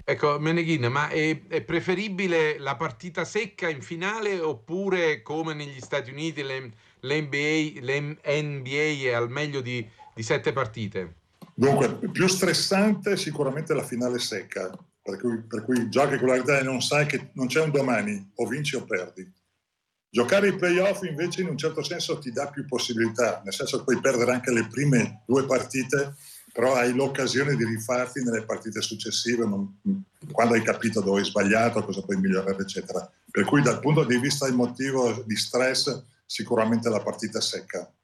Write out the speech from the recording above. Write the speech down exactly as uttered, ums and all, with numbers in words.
Ecco, Meneghin, ma è, è preferibile la partita secca in finale oppure come negli Stati Uniti l'N B A, l'N B A è al meglio di, di sette partite? Dunque, più stressante sicuramente la finale secca, per cui, per cui giochi con la realtà e non sai che non c'è un domani, o vinci o perdi. Giocare i playoff invece in un certo senso ti dà più possibilità, nel senso che puoi perdere anche le prime due partite, però hai l'occasione di rifarti nelle partite successive, non, quando hai capito dove hai sbagliato, cosa puoi migliorare, eccetera. Per cui dal punto di vista emotivo, di stress, sicuramente la partita secca.